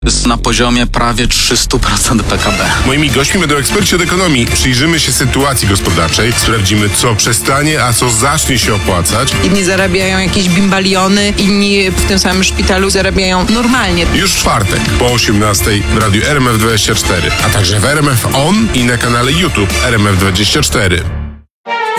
jest na poziomie prawie 300% PKB. Moimi gośćmi będą eksperci od ekonomii. Przyjrzymy się sytuacji gospodarczej, sprawdzimy, co przestanie, a co zacznie się opłacać. Inni zarabiają jakieś bimbaliony, inni w tym samym szpitalu zarabiają normalnie. Już w czwartek po 18:00 w radiu RMF24, a także w RMF On i na kanale YouTube RMF24.